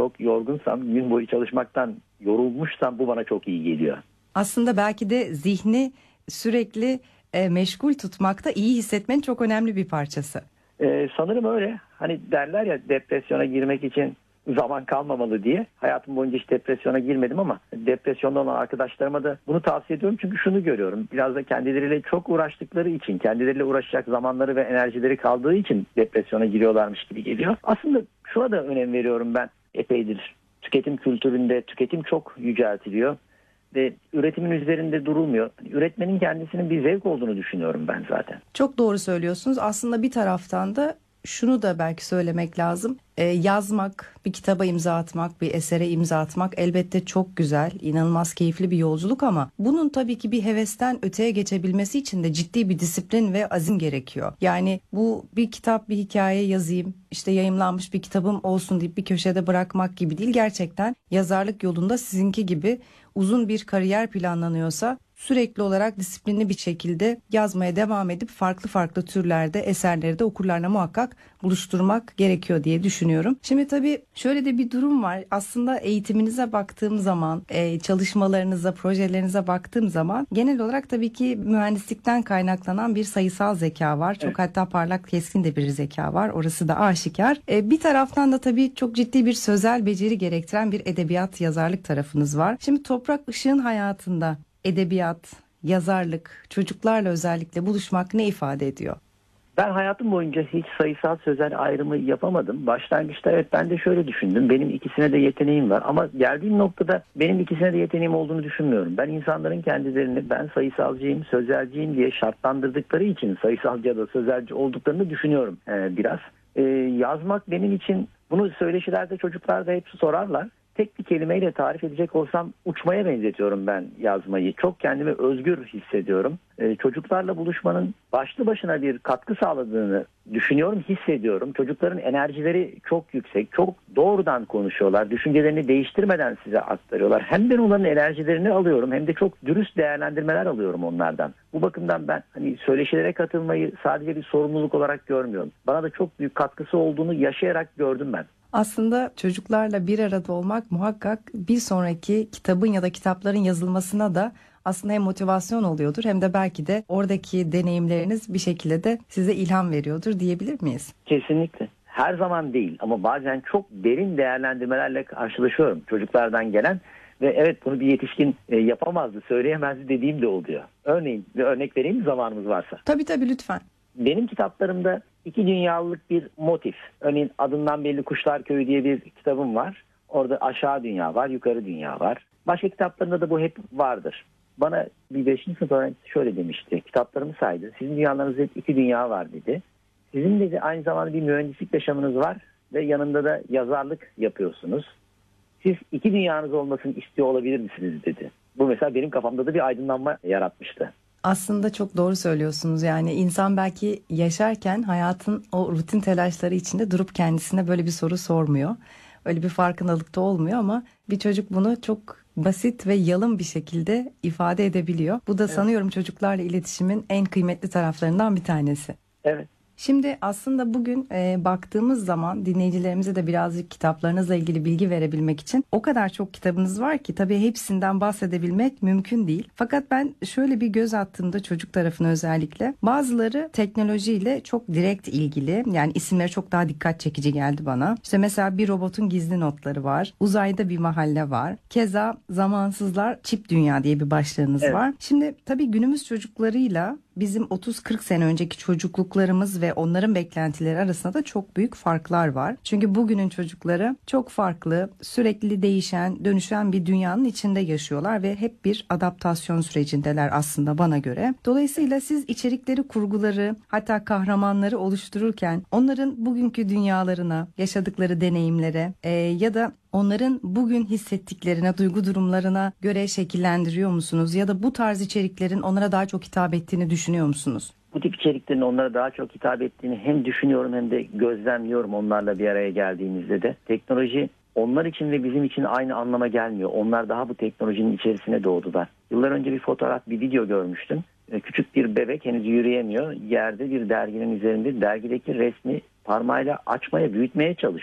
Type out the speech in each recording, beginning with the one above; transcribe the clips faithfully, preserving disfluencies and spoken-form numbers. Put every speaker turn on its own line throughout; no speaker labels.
çok yorgunsam, gün boyu çalışmaktan yorulmuşsam bu bana çok iyi geliyor.
Aslında belki de zihni sürekli e, meşgul tutmakta iyi hissetmenin çok önemli bir parçası.
Ee, sanırım öyle. Hani derler ya, depresyona girmek için zaman kalmamalı diye. Hayatım boyunca hiç depresyona girmedim ama depresyonda olan arkadaşlarıma da bunu tavsiye ediyorum. Çünkü şunu görüyorum. Biraz da kendileriyle çok uğraştıkları için, kendileriyle uğraşacak zamanları ve enerjileri kaldığı için depresyona giriyorlarmış gibi geliyor. Aslında şuna da önem veriyorum ben epeydir. Tüketim kültüründe tüketim çok yüceltiliyor ve üretimin üzerinde durulmuyor. Üretmenin kendisinin bir zevk olduğunu düşünüyorum ben zaten.
Çok doğru söylüyorsunuz. Aslında bir taraftan da şunu da belki söylemek lazım. Ee, yazmak, bir kitaba imza atmak, bir esere imza atmak elbette çok güzel, inanılmaz keyifli bir yolculuk ama bunun tabii ki bir hevesten öteye geçebilmesi için de ciddi bir disiplin ve azim gerekiyor. Yani bu bir kitap, bir hikaye yazayım, işte yayımlanmış bir kitabım olsun deyip bir köşede bırakmak gibi değil. Gerçekten yazarlık yolunda sizinki gibi uzun bir kariyer planlanıyorsa sürekli olarak disiplinli bir şekilde yazmaya devam edip farklı farklı türlerde eserleri de okurlarla muhakkak buluşturmak gerekiyor diye düşünüyorum. Şimdi tabii şöyle de bir durum var. Aslında eğitiminize baktığım zaman, çalışmalarınıza, projelerinize baktığım zaman genel olarak tabii ki mühendislikten kaynaklanan bir sayısal zeka var. Çok evet. Hatta parlak, keskin de bir zeka var. Orası da aşikar. Bir taraftan da tabii çok ciddi bir sözel beceri gerektiren bir edebiyat, yazarlık tarafınız var. Şimdi Toprak Işık'ın hayatında edebiyat, yazarlık, çocuklarla özellikle buluşmak ne ifade ediyor?
Ben hayatım boyunca hiç sayısal sözel ayrımı yapamadım. Başlangıçta evet ben de şöyle düşündüm. Benim ikisine de yeteneğim var ama geldiğim noktada benim ikisine de yeteneğim olduğunu düşünmüyorum. Ben insanların kendilerini ben sayısalcıyım, sözelciyim diye şartlandırdıkları için sayısalcı ya da sözelci olduklarını düşünüyorum ee, biraz. Ee, yazmak benim için, bunu söyleşilerde çocuklar da hep sorarlar. Tek bir kelimeyle tarif edecek olsam uçmaya benzetiyorum ben yazmayı. Çok kendimi özgür hissediyorum. Ee, çocuklarla buluşmanın başlı başına bir katkı sağladığını düşünüyorum, hissediyorum. Çocukların enerjileri çok yüksek, çok doğrudan konuşuyorlar. Düşüncelerini değiştirmeden size aktarıyorlar. Hem ben onların enerjilerini alıyorum hem de çok dürüst değerlendirmeler alıyorum onlardan. Bu bakımdan ben hani söyleşilere katılmayı sadece bir sorumluluk olarak görmüyorum. Bana da çok büyük katkısı olduğunu yaşayarak gördüm ben.
Aslında çocuklarla bir arada olmak muhakkak bir sonraki kitabın ya da kitapların yazılmasına da aslında hem motivasyon oluyordur hem de belki de oradaki deneyimleriniz bir şekilde de size ilham veriyordur diyebilir miyiz?
Kesinlikle. Her zaman değil ama bazen çok derin değerlendirmelerle karşılaşıyorum çocuklardan gelen ve evet bunu bir yetişkin yapamazdı, söyleyemezdi dediğim de oluyor. Örneğin bir örnek vereyim mi zamanımız varsa?
Tabii tabii lütfen.
Benim kitaplarımda iki dünyalılık bir motif. Örneğin adından belli Kuşlar Köyü diye bir kitabım var. Orada aşağı dünya var, yukarı dünya var. Başka kitaplarında da bu hep vardır. Bana bir beşinci sınıf öğrencisi şöyle demişti. Kitaplarımı saydı. Sizin dünyalarınızda hep iki dünya var dedi. Sizin dedi aynı zamanda bir mühendislik yaşamınız var ve yanında da yazarlık yapıyorsunuz. Siz iki dünyanız olmasını istiyor olabilir misiniz dedi. Bu mesela benim kafamda da bir aydınlanma yaratmıştı.
Aslında çok doğru söylüyorsunuz. Yani insan belki yaşarken hayatın o rutin telaşları içinde durup kendisine böyle bir soru sormuyor. Öyle bir farkındalıkta olmuyor ama bir çocuk bunu çok basit ve yalın bir şekilde ifade edebiliyor. Bu da evet. Sanıyorum çocuklarla iletişimin en kıymetli taraflarından bir tanesi.
Evet.
Şimdi aslında bugün e, baktığımız zaman dinleyicilerimize de birazcık kitaplarınızla ilgili bilgi verebilmek için o kadar çok kitabınız var ki tabii hepsinden bahsedebilmek mümkün değil. Fakat ben şöyle bir göz attığımda çocuk tarafına özellikle bazıları teknolojiyle çok direkt ilgili, yani isimleri çok daha dikkat çekici geldi bana. İşte mesela Bir Robotun Gizli Notları var. Uzayda Bir Mahalle var. Keza Zamansızlar Çip Dünya diye bir başlığınız evet. var. Şimdi tabii günümüz çocuklarıyla bizim otuz kırk sene önceki çocukluklarımız ve onların beklentileri arasında da çok büyük farklar var. Çünkü bugünün çocukları çok farklı, sürekli değişen, dönüşen bir dünyanın içinde yaşıyorlar ve hep bir adaptasyon sürecindeler aslında bana göre. Dolayısıyla siz içerikleri, kurguları, hatta kahramanları oluştururken onların bugünkü dünyalarına, yaşadıkları deneyimlere e, ya da onların bugün hissettiklerine, duygu durumlarına göre şekillendiriyor musunuz? Ya da bu tarz içeriklerin onlara daha çok hitap ettiğini düşünüyor musunuz?
Bu tip içeriklerin onlara daha çok hitap ettiğini hem düşünüyorum hem de gözlemliyorum onlarla bir araya geldiğimizde de. Teknoloji onlar için ve bizim için aynı anlama gelmiyor. Onlar daha bu teknolojinin içerisine doğdular. Yıllar önce bir fotoğraf, bir video görmüştüm. Küçük bir bebek henüz yürüyemiyor. Yerde bir derginin üzerinde dergideki resmi parmağıyla açmaya, büyütmeye çalışıyor.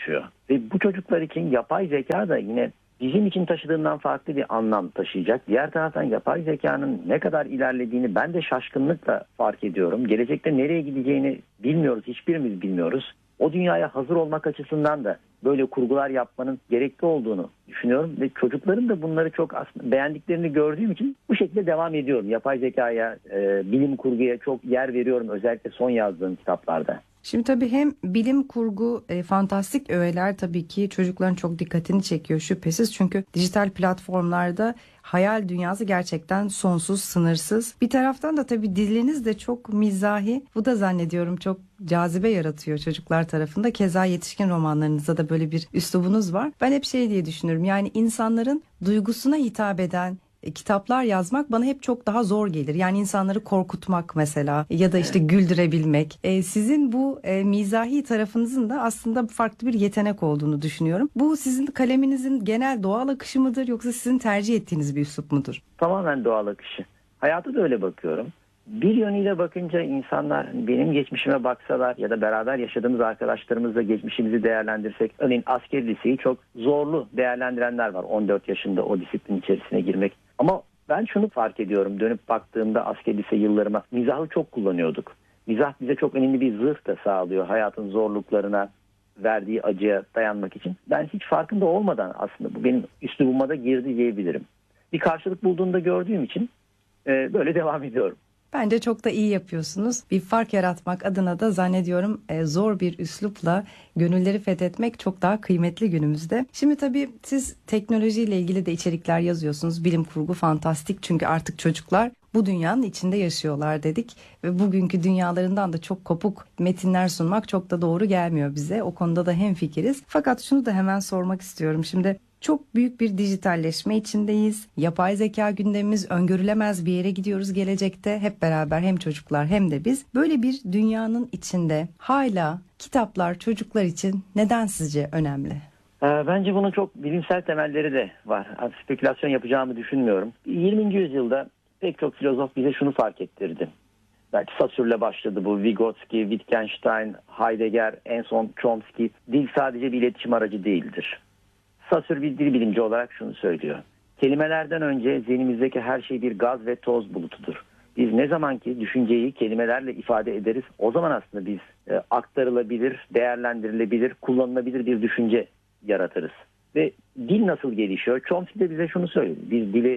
Ve bu çocuklar için yapay zeka da yine bizim için taşıdığından farklı bir anlam taşıyacak. Diğer taraftan yapay zekanın ne kadar ilerlediğini ben de şaşkınlıkla fark ediyorum. Gelecekte nereye gideceğini bilmiyoruz, hiçbirimiz bilmiyoruz. O dünyaya hazır olmak açısından da böyle kurgular yapmanın gerekli olduğunu düşünüyorum. Ve çocukların da bunları çok aslında beğendiklerini gördüğüm için bu şekilde devam ediyorum. Yapay zekaya, e, bilim kurguya çok yer veriyorum, özellikle son yazdığım kitaplarda.
Şimdi tabii hem bilim kurgu, e, fantastik öğeler tabii ki çocukların çok dikkatini çekiyor şüphesiz. Çünkü dijital platformlarda hayal dünyası gerçekten sonsuz, sınırsız. Bir taraftan da tabii diliniz de çok mizahi. Bu da zannediyorum çok cazibe yaratıyor çocuklar tarafında. Keza yetişkin romanlarınızda da böyle bir üslubunuz var. Ben hep şey diye düşünüyorum. Yani insanların duygusuna hitap eden kitaplar yazmak bana hep çok daha zor gelir. Yani insanları korkutmak mesela ya da işte güldürebilmek. Ee, sizin bu e, mizahi tarafınızın da aslında farklı bir yetenek olduğunu düşünüyorum. Bu sizin kaleminizin genel doğal akışı mıdır yoksa sizin tercih ettiğiniz bir üslup mudur?
Tamamen doğal akışı. Hayata da öyle bakıyorum. Bir yönüyle bakınca insanlar benim geçmişime baksalar ya da beraber yaşadığımız arkadaşlarımızla geçmişimizi değerlendirsek, örneğin asker liseyi çok zorlu değerlendirenler var. on dört yaşında o disiplin içerisine girmek. Ama ben şunu fark ediyorum, dönüp baktığımda asker lise yıllarıma mizahı çok kullanıyorduk. Mizah bize çok önemli bir zırh da sağlıyor hayatın zorluklarına, verdiği acıya dayanmak için. Ben hiç farkında olmadan aslında bu benim üslubuma da girdi diyebilirim. Bir karşılık bulduğunda gördüğüm için e, böyle devam ediyorum.
Bence çok da iyi yapıyorsunuz. Bir fark yaratmak adına da zannediyorum e, zor bir üslupla gönülleri fethetmek çok daha kıymetli günümüzde. Şimdi tabii siz teknolojiyle ilgili de içerikler yazıyorsunuz. Bilim kurgu, fantastik, çünkü artık çocuklar bu dünyanın içinde yaşıyorlar dedik. Ve bugünkü dünyalarından da çok kopuk metinler sunmak çok da doğru gelmiyor bize. O konuda da hemfikiriz. Fakat şunu da hemen sormak istiyorum. Şimdi çok büyük bir dijitalleşme içindeyiz. Yapay zeka gündemimiz, öngörülemez bir yere gidiyoruz gelecekte. Hep beraber, hem çocuklar hem de biz. Böyle bir dünyanın içinde hala kitaplar çocuklar için neden sizce önemli?
Bence bunun çok bilimsel temelleri de var. Spekülasyon yapacağımı düşünmüyorum. yirminci yüzyılda pek çok filozof bize şunu fark ettirdi. Belki Saussure başladı bu. Vygotsky, Wittgenstein, Heidegger, en son Chomsky. Dil sadece bir iletişim aracı değildir. Saussure bir dil bilimci olarak şunu söylüyor. Kelimelerden önce zihnimizdeki her şey bir gaz ve toz bulutudur. Biz ne zaman ki düşünceyi kelimelerle ifade ederiz, o zaman aslında biz e, aktarılabilir, değerlendirilebilir, kullanılabilir bir düşünce yaratırız. Ve dil nasıl gelişiyor? Chomsky de bize şunu söyledi. Biz dili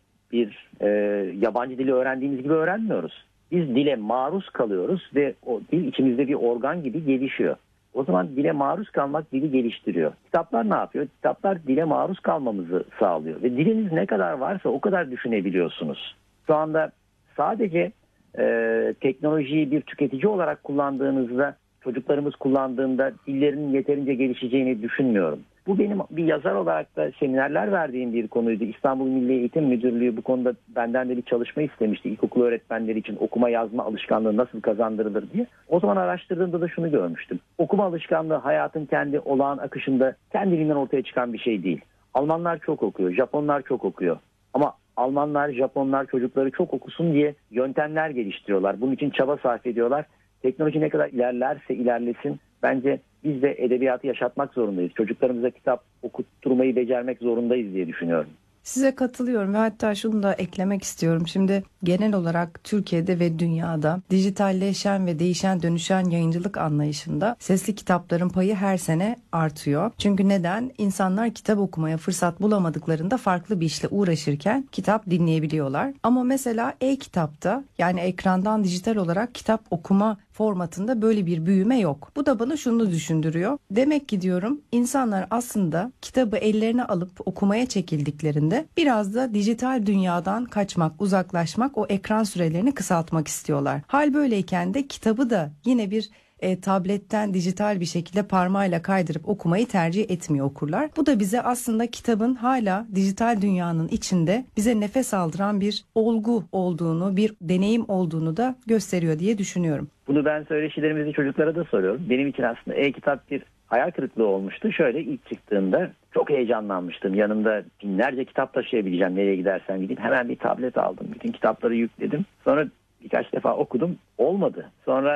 bir e, yabancı dili öğrendiğimiz gibi öğrenmiyoruz. Biz dile maruz kalıyoruz ve o dil içimizde bir organ gibi gelişiyor. O zaman dile maruz kalmak dili geliştiriyor. Kitaplar ne yapıyor? Kitaplar dile maruz kalmamızı sağlıyor. Ve diliniz ne kadar varsa o kadar düşünebiliyorsunuz. Şu anda sadece e, teknolojiyi bir tüketici olarak kullandığınızda, çocuklarımız kullandığında dillerinin yeterince gelişeceğini düşünmüyorum. Bu benim bir yazar olarak da seminerler verdiğim bir konuydu. İstanbul Milli Eğitim Müdürlüğü bu konuda benden de bir çalışma istemişti. İlkokul öğretmenleri için okuma yazma alışkanlığı nasıl kazandırılır diye. O zaman araştırdığımda da şunu görmüştüm. Okuma alışkanlığı hayatın kendi olağan akışında kendiliğinden ortaya çıkan bir şey değil. Almanlar çok okuyor, Japonlar çok okuyor. Ama Almanlar, Japonlar çocukları çok okusun diye yöntemler geliştiriyorlar. Bunun için çaba sarf ediyorlar. Teknoloji ne kadar ilerlerse ilerlesin, bence biz de edebiyatı yaşatmak zorundayız. Çocuklarımıza kitap okutturmayı becermek zorundayız diye düşünüyorum.
Size katılıyorum ve hatta şunu da eklemek istiyorum. Şimdi genel olarak Türkiye'de ve dünyada dijitalleşen ve değişen dönüşen yayıncılık anlayışında sesli kitapların payı her sene artıyor. Çünkü neden? İnsanlar kitap okumaya fırsat bulamadıklarında farklı bir işle uğraşırken kitap dinleyebiliyorlar. Ama mesela e-kitapta, yani ekrandan dijital olarak kitap okuma formatında böyle bir büyüme yok. Bu da bana şunu düşündürüyor. Demek ki diyorum, insanlar aslında kitabı ellerine alıp okumaya çekildiklerinde biraz da dijital dünyadan kaçmak, uzaklaşmak, o ekran sürelerini kısaltmak istiyorlar. Hal böyleyken de kitabı da yine bir E, tabletten dijital bir şekilde parmağıyla kaydırıp okumayı tercih etmiyor okurlar. Bu da bize aslında kitabın hala dijital dünyanın içinde bize nefes aldıran bir olgu olduğunu, bir deneyim olduğunu da gösteriyor diye düşünüyorum.
Bunu ben söyleşilerimizi çocuklara da soruyorum. Benim için aslında e-kitap bir hayal kırıklığı olmuştu. Şöyle, ilk çıktığında çok heyecanlanmıştım. Yanımda binlerce kitap taşıyabileceğim, nereye gidersen gideyim. Hemen bir tablet aldım. Bütün kitapları yükledim. Sonra birkaç defa okudum. Olmadı. Sonra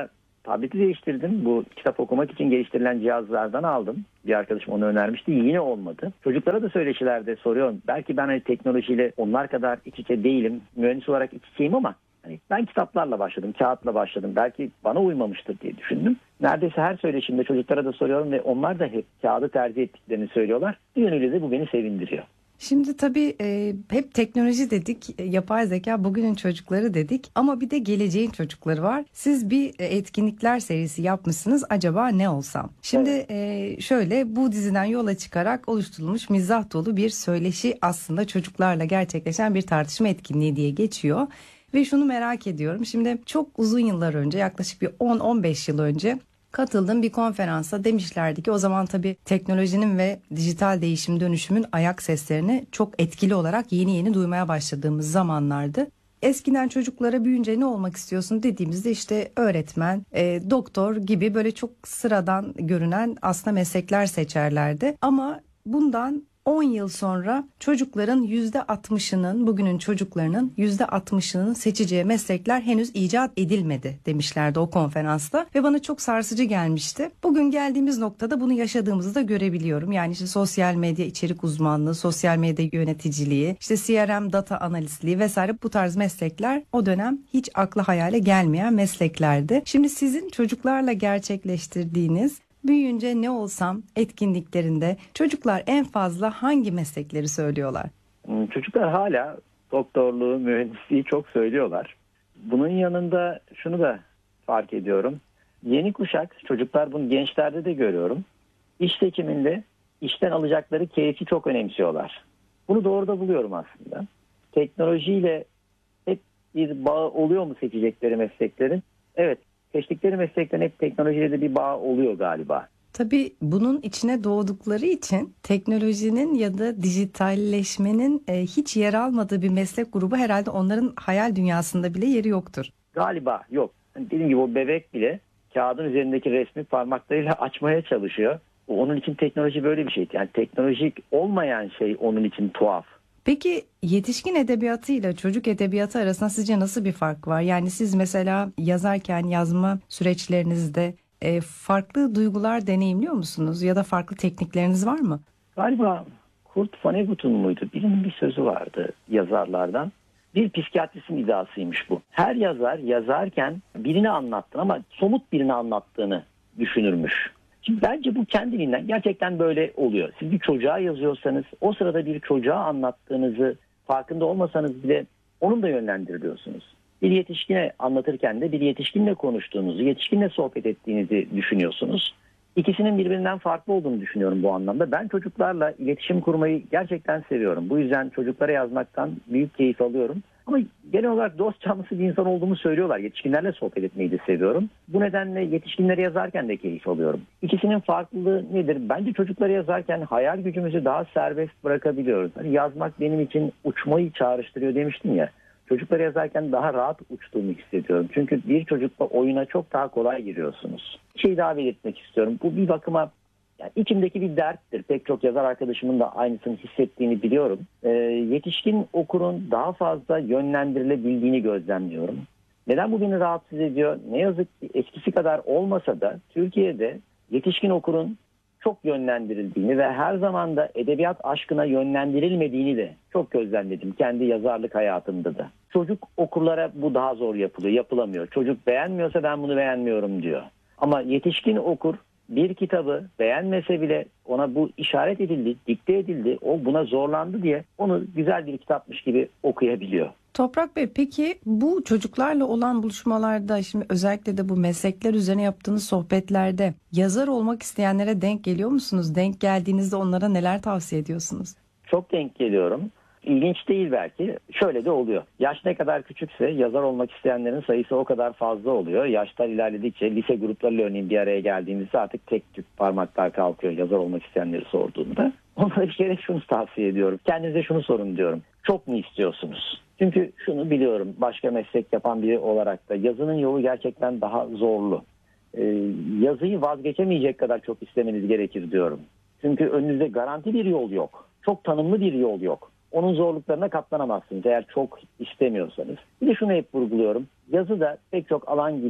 Tableti değiştirdim. Bu kitap okumak için geliştirilen cihazlardan aldım. Bir arkadaşım onu önermişti. Yine olmadı. Çocuklara da söyleşilerde soruyorum. Belki ben hani teknolojiyle onlar kadar iç içe değilim. Mühendis olarak iç içeyim ama hani ben kitaplarla başladım, kağıtla başladım. Belki bana uymamıştır diye düşündüm. Neredeyse her söyleşimde çocuklara da soruyorum ve onlar da hep kağıdı tercih ettiklerini söylüyorlar. Bir yönüyle de bu beni sevindiriyor.
Şimdi tabii e, hep teknoloji dedik, e, yapay zeka bugünün çocukları dedik ama bir de geleceğin çocukları var. Siz bir e, etkinlikler serisi yapmışsınız. Acaba ne olsam? Şimdi
Evet.
e, şöyle bu diziden yola çıkarak oluşturulmuş mizah dolu bir söyleşi aslında çocuklarla gerçekleşen bir tartışma etkinliği diye geçiyor. Ve şunu merak ediyorum. Şimdi çok uzun yıllar önce, yaklaşık bir on on beş yıl önce katıldığım bir konferansa demişlerdi ki o zaman tabii teknolojinin ve dijital değişim dönüşümün ayak seslerini çok etkili olarak yeni yeni duymaya başladığımız zamanlardı. Eskiden çocuklara büyüyünce ne olmak istiyorsun dediğimizde işte öğretmen, e, doktor gibi böyle çok sıradan görünen aslında meslekler seçerlerdi. Ama bundan on yıl sonra çocukların yüzde altmışının, bugünün çocuklarının yüzde altmışının seçeceği meslekler henüz icat edilmedi demişlerdi o konferansta ve bana çok sarsıcı gelmişti. Bugün geldiğimiz noktada bunu yaşadığımızı da görebiliyorum. Yani işte sosyal medya içerik uzmanlığı, sosyal medya yöneticiliği, işte C R M data analistliği vesaire bu tarz meslekler o dönem hiç akla hayale gelmeyen mesleklerdi. Şimdi sizin çocuklarla gerçekleştirdiğiniz büyüyünce ne olsam etkinliklerinde çocuklar en fazla hangi meslekleri söylüyorlar?
Çocuklar hala doktorluğu, mühendisliği çok söylüyorlar. Bunun yanında şunu da fark ediyorum. Yeni kuşak, çocuklar bunu gençlerde de görüyorum. İş seçiminde işten alacakları keyfi çok önemsiyorlar. Bunu doğru da buluyorum aslında. Teknolojiyle hep bir bağ oluyor mu seçecekleri mesleklerin? Evet. Seçtikleri meslekten hep teknolojiyle de bir bağ oluyor galiba.
Tabii bunun içine doğdukları için teknolojinin ya da dijitalleşmenin e, hiç yer almadığı bir meslek grubu herhalde onların hayal dünyasında bile yeri yoktur.
Galiba yok. Hani dediğim gibi o bebek bile kağıdın üzerindeki resmi parmaklarıyla açmaya çalışıyor. Onun için teknoloji böyle bir şey. Yani teknolojik olmayan şey onun için tuhaf.
Peki yetişkin edebiyatı ile çocuk edebiyatı arasında sizce nasıl bir fark var? Yani siz mesela yazarken yazma süreçlerinizde e, farklı duygular deneyimliyor musunuz? Ya da farklı teknikleriniz var mı?
Galiba Kurt Vonnegut'un muydu? Birinin bir sözü vardı yazarlardan. Bir psikiyatristin iddiasıymış bu. Her yazar yazarken birini anlattığını ama somut birini anlattığını düşünürmüş. Şimdi bence bu kendiliğinden gerçekten böyle oluyor. Siz bir çocuğa yazıyorsanız o sırada bir çocuğa anlattığınızı farkında olmasanız bile onun da yönlendiriliyorsunuz. Bir yetişkine anlatırken de bir yetişkinle konuştuğunuzu, yetişkinle sohbet ettiğinizi düşünüyorsunuz. İkisinin birbirinden farklı olduğunu düşünüyorum bu anlamda. Ben çocuklarla iletişim kurmayı gerçekten seviyorum. Bu yüzden çocuklara yazmaktan büyük keyif alıyorum. Ama genel olarak dost canlısı bir insan olduğumu söylüyorlar. Yetişkinlerle sohbet etmeyi de seviyorum. Bu nedenle yetişkinlere yazarken de keyif alıyorum. İkisinin farklılığı nedir? Bence çocuklara yazarken hayal gücümüzü daha serbest bırakabiliyoruz. Hani yazmak benim için uçmayı çağrıştırıyor demiştim ya. Çocuklara yazarken daha rahat uçtuğumu hissediyorum. Çünkü bir çocukla oyuna çok daha kolay giriyorsunuz. Bir şey daha belirtmek istiyorum. Bu bir bakıma yani içimdeki bir derttir. Pek çok yazar arkadaşımın da aynısını hissettiğini biliyorum. Ee, yetişkin okurun daha fazla yönlendirilebildiğini gözlemliyorum. Neden bu beni rahatsız ediyor? Ne yazık ki eskisi kadar olmasa da Türkiye'de yetişkin okurun çok yönlendirildiğini ve her zaman da edebiyat aşkına yönlendirilmediğini de çok gözlemledim kendi yazarlık hayatımda da. Çocuk okurlara bu daha zor yapılıyor, yapılamıyor. Çocuk beğenmiyorsa ben bunu beğenmiyorum diyor. Ama yetişkin okur bir kitabı beğenmese bile ona bu işaret edildi, dikte edildi, o buna zorlandı diye onu güzel bir kitapmış gibi okuyabiliyor.
Toprak Bey, peki bu çocuklarla olan buluşmalarda, şimdi özellikle de bu meslekler üzerine yaptığınız sohbetlerde yazar olmak isteyenlere denk geliyor musunuz? Denk geldiğinizde onlara neler tavsiye ediyorsunuz?
Çok denk geliyorum. İlginç değil belki. Şöyle de oluyor. Yaş ne kadar küçükse yazar olmak isteyenlerin sayısı o kadar fazla oluyor. Yaşlar ilerledikçe lise gruplarıyla örneğin bir araya geldiğimizde artık tek tük parmaklar kalkıyor yazar olmak isteyenleri sorduğumda. Onlara bir kere şunu tavsiye ediyorum. Kendinize şunu sorun diyorum. Çok mu istiyorsunuz? Çünkü şunu biliyorum, başka meslek yapan biri olarak da yazının yolu gerçekten daha zorlu. Ee, yazıyı vazgeçemeyecek kadar çok istemeniz gerekir diyorum. Çünkü önünüzde garanti bir yol yok. Çok tanımlı bir yol yok. Onun zorluklarına katlanamazsınız eğer çok istemiyorsanız. Bir de şunu hep vurguluyorum. Yazı da pek çok alan gibi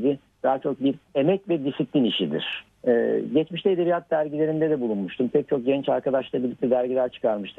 daha çok bir emek ve disiplin işidir. Ee, geçmişte edebiyat dergilerinde de bulunmuştum. Pek çok genç arkadaşla birlikte dergiler çıkarmıştık.